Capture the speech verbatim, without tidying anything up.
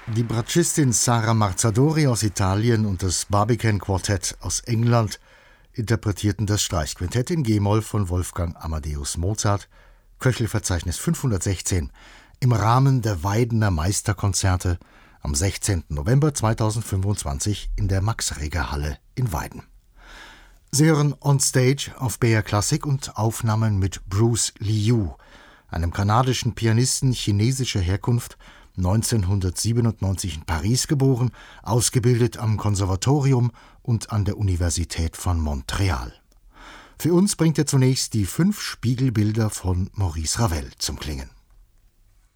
Die Bratschistin Sara Marzadori aus Italien und das Barbican Quartett aus England interpretierten das Streichquintett in G-Moll von Wolfgang Amadeus Mozart, Köchelverzeichnis fünfhundertsechzehn, im Rahmen der Weidener Meisterkonzerte am sechzehnten November zweitausendfünfundzwanzig in der Max-Reger-Halle in Weiden. Sie hören On Stage auf B R Klassik und Aufnahmen mit Bruce Liu, einem kanadischen Pianisten chinesischer Herkunft, neunzehnhundertsiebenundneunzig in Paris geboren, ausgebildet am Konservatorium und an der Universität von Montreal. Für uns bringt er zunächst die fünf Spiegelbilder von Maurice Ravel zum Klingen.